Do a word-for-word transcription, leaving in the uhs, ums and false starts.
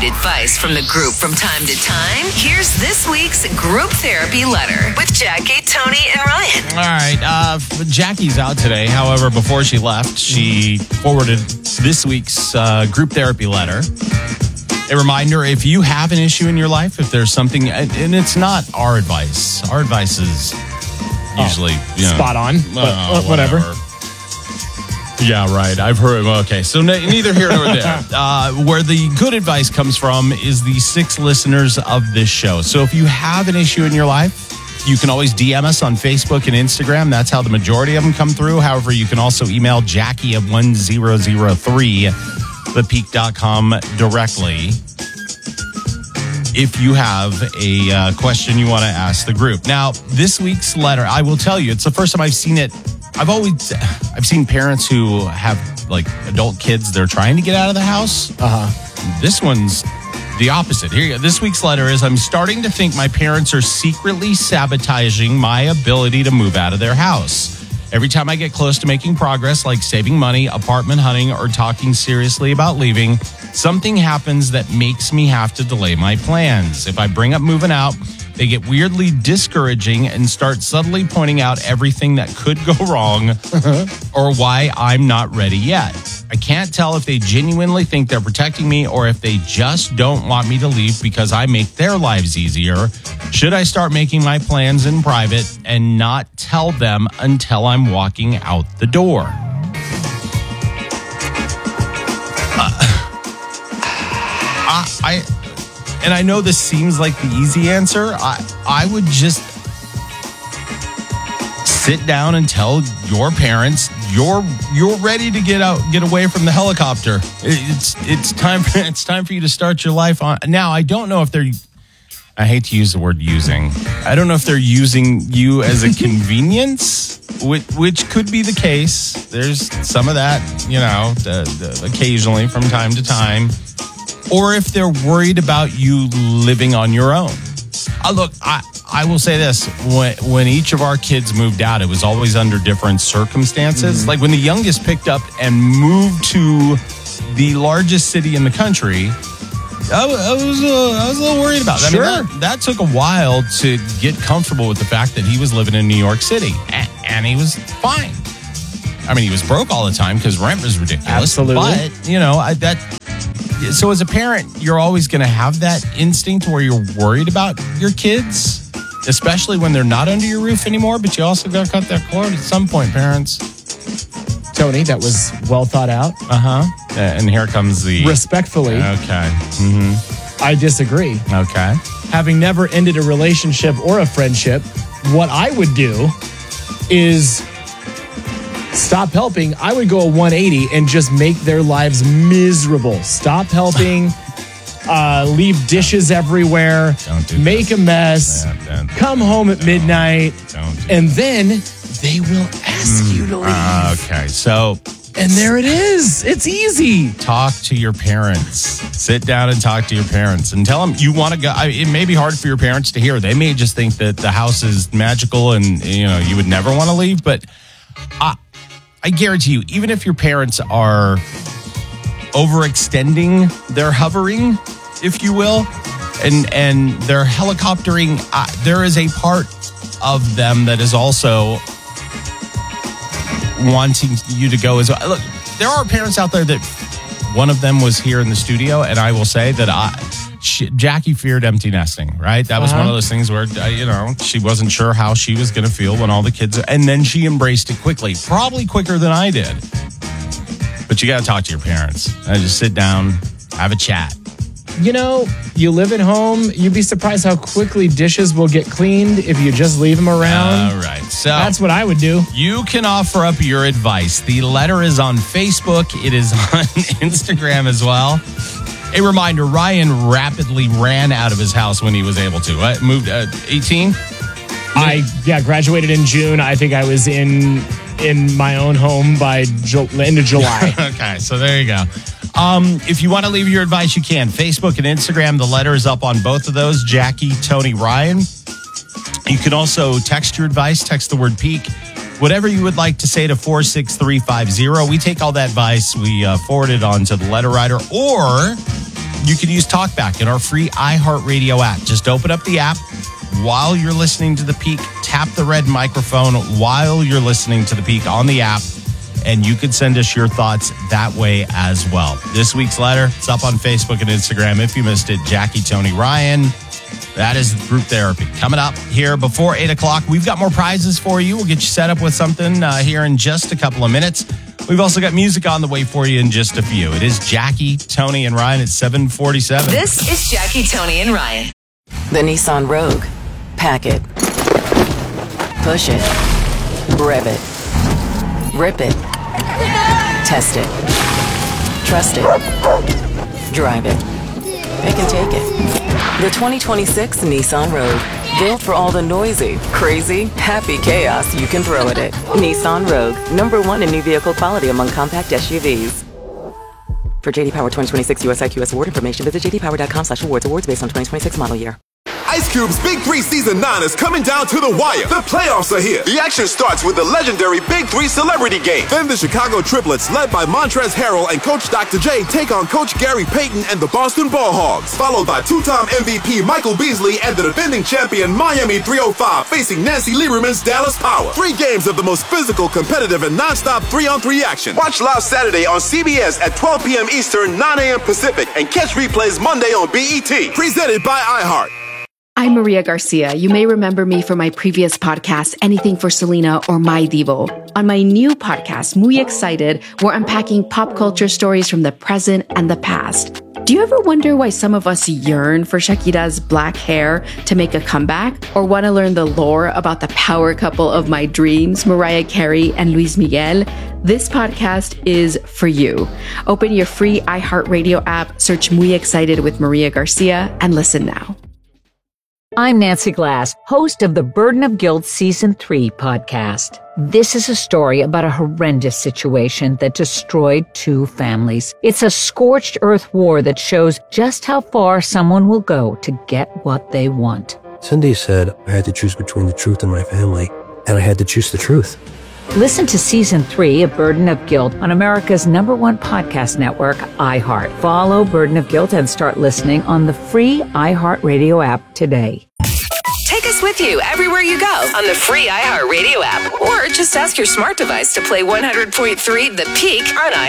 advice from the group from time to time. Here's this week's group therapy letter with Jackie, Tony, and Ryan. All right. Uh, Jackie's out today. However, before she left, she forwarded this week's uh, group therapy letter. A reminder, if you have an issue in your life, if there's something, and it's not our advice. Our advice is usually oh, you know, spot on, but uh, whatever. whatever. Yeah, right. I've heard. Okay, so neither here nor there. Uh, where the good advice comes from is the six listeners of this show. So if you have an issue in your life, you can always D M us on Facebook and Instagram. That's how the majority of them come through. However, you can also email Jackie at one thousand three the peak dot com directly if you have a uh, question you want to ask the group. Now, this week's letter, I will tell you, it's the first time I've seen it. I've always, I've seen parents who have like adult kids, they're trying to get out of the house. Uh-huh. This one's the opposite. Here you go. This week's letter is, I'm starting to think my parents are secretly sabotaging my ability to move out of their house. Every time I get close to making progress, like saving money, apartment hunting, or talking seriously about leaving, something happens that makes me have to delay my plans. If I bring up moving out, they get weirdly discouraging and start subtly pointing out everything that could go wrong or why I'm not ready yet. I can't tell if they genuinely think they're protecting me or if they just don't want me to leave because I make their lives easier. Should I start making my plans in private and not tell them until I'm walking out the door? Uh, I... I And I know this seems like the easy answer. I I would just sit down and tell your parents you're you're ready to get out, get away from the helicopter. It's it's time for, it's time for you to start your life on. Now, I don't know if they're. I hate to use the word using. I don't know if they're using you as a convenience, which, which could be the case. There's some of that, you know, the, the, occasionally from time to time. Or if they're worried about you living on your own. Uh, look, I, I will say this. When, when each of our kids moved out, it was always under different circumstances. Mm-hmm. Like when the youngest picked up and moved to the largest city in the country, I, I, was, uh, I was a little worried about that. Sure. I mean, that, that took a while to get comfortable with the fact that he was living in New York City. And, and he was fine. I mean, he was broke all the time because rent was ridiculous. Absolutely. But, you know, I, that... So as a parent, you're always going to have that instinct where you're worried about your kids, especially when they're not under your roof anymore. But you also got to cut that cord at some point, parents. Tony, that was well thought out. Uh-huh. And here comes the... Respectfully. Okay. Mm-hmm. I disagree. Okay. Having never ended a relationship or a friendship, what I would do is... stop helping. I would go a one eighty and just make their lives miserable. Stop helping. uh, leave dishes everywhere. Don't do make this. a mess. Yeah, don't, come home at don't, midnight. Don't do and then they will ask mm, you to leave. Uh, okay, so... And there it is. It's easy. Talk to your parents. Sit down and talk to your parents and tell them you want to go. I, it may be hard for your parents to hear. They may just think that the house is magical and, you know, you would never want to leave. But I, I guarantee you, even if your parents are overextending their hovering, if you will, and, and they're helicoptering, uh, there is a part of them that is also wanting you to go as well. Look, there are parents out there that one of them was here in the studio, and I will say that I, she, Jackie feared empty nesting, right? That was uh-huh. one of those things where, uh, you know, she wasn't sure how she was going to feel when all the kids, and then she embraced it quickly, probably quicker than I did. But you got to talk to your parents. Uh, just sit down, have a chat. You know, you live at home, you'd be surprised how quickly dishes will get cleaned if you just leave them around. All right. So that's what I would do. You can offer up your advice. The letter is on Facebook. It is on Instagram as well. A reminder, Ryan rapidly ran out of his house when he was able to. What? Moved at eighteen? I, yeah, graduated in June. I think I was in in my own home by Ju- end of July. Okay, so there you go. Um, if you want to leave your advice, you can. Facebook and Instagram, the letter is up on both of those. Jackie, Tony, Ryan. You can also text your advice. Text the word peak. Whatever you would like to say to four six three five zero. We take all that advice. We uh, forward it on to the letter writer. Or you can use TalkBack in our free iHeartRadio app. Just open up the app while you're listening to The Peak. Tap the red microphone while you're listening to The Peak on the app, and you can send us your thoughts that way as well. This week's letter, it's up on Facebook and Instagram. If you missed it, Jackie, Tony, Ryan. That is Group Therapy. Coming up here before eight o'clock, we've got more prizes for you. We'll get you set up with something uh, here in just a couple of minutes. We've also got music on the way for you in just a few. It is Jackie, Tony, and Ryan at seven forty-seven. This is Jackie, Tony, and Ryan. The Nissan Rogue. Pack it. Push it. Rev it. Rip it. Test it. Trust it. Drive it. Pick and take it. The twenty twenty-six Nissan Rogue. Built for all the noisy, crazy, happy chaos you can throw at it. Nissan Rogue. Number one in new vehicle quality among compact S U Vs. For J D Power twenty twenty-six U S I Q S award information, visit j d power dot com slash awards. Awards based on twenty twenty-six model year. Ice Cube's Big Three Season nine is coming down to the wire. The playoffs are here. The action starts with the legendary Big Three Celebrity Game. Then the Chicago Triplets, led by Montrezl Harrell and Coach Doctor J, take on Coach Gary Payton and the Boston Ball Hogs. Followed by two-time M V P Michael Beasley and the defending champion Miami three oh five facing Nancy Lieberman's Dallas Power. Three games of the most physical, competitive, and non-stop three-on-three action. Watch live Saturday on C B S at twelve p.m. Eastern, nine a.m. Pacific, and catch replays Monday on B E T. Presented by iHeart. I'm Maria Garcia. You may remember me from my previous podcast, Anything for Selena or My Divo. On my new podcast, Muy Excited, we're unpacking pop culture stories from the present and the past. Do you ever wonder why some of us yearn for Shakira's black hair to make a comeback? Or want to learn the lore about the power couple of my dreams, Mariah Carey and Luis Miguel? This podcast is for you. Open your free iHeartRadio app, search Muy Excited with Maria Garcia, and listen now. I'm Nancy Glass, host of the Burden of Guilt Season three podcast. This is a story about a horrendous situation that destroyed two families. It's a scorched earth war that shows just how far someone will go to get what they want. Cindy said I had to choose between the truth and my family, and I had to choose the truth. Listen to Season three of Burden of Guilt on America's number one podcast network, iHeart. Follow Burden of Guilt and start listening on the free iHeartRadio app today. Take us with you everywhere you go on the free iHeartRadio app, or just ask your smart device to play one hundred point three The Peak on iHeart.